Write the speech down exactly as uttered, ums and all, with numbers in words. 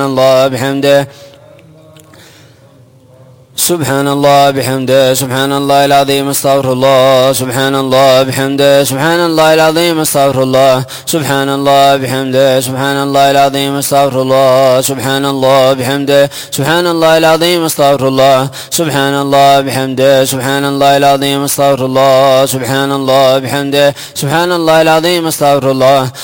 الله بحمده سبحان الله بحمده سبحان الله العظيم استغفر الله سبحان الله بحمده سبحان الله العظيم استغفر الله سبحان الله بحمده سبحان الله العظيم استغفر الله سبحان الله بحمده سبحان الله العظيم استغفر الله سبحان الله بحمده سبحان الله العظيم استغفر الله سبحان الله بحمده سبحان الله العظيم استغفر الله